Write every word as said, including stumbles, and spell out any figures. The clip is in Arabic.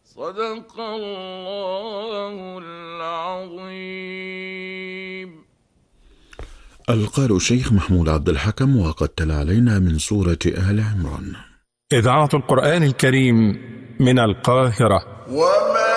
صدق الله العظيم. القارئ الشيخ محمود عبد الحكم، وقد تلا علينا من سورة آل عمران. إذاعة القرآن الكريم من القاهرة.